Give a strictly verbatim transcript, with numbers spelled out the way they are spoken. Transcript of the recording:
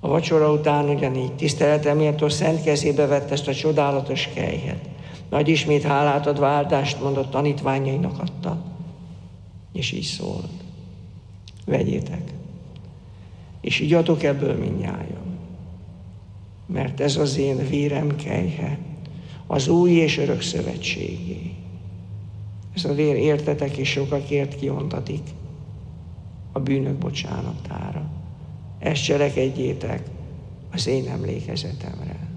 A vacsora után ugyanígy tiszteletre méltó szent kezébe vett ezt a csodálatos kelyhet. Majd ismét hálát adva áldást mondott, tanítványainak adta, és így szólt: vegyétek, és igyatok ebből mindnyájan, mert ez az én vérem kelyhe, az új és örök szövetségé. Ez a vér értetek és sokakért kiontatik a bűnök bocsánatára. Ezt cselekedjétek az én emlékezetemre.